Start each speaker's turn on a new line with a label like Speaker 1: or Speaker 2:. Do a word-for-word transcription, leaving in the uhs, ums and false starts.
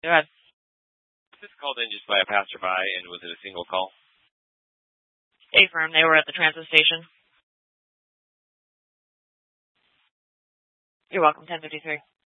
Speaker 1: Go ahead.
Speaker 2: Was this called in just by a passerby, and was it a single call?
Speaker 1: Affirm. They were at the transit station. You're welcome. ten fifty-three.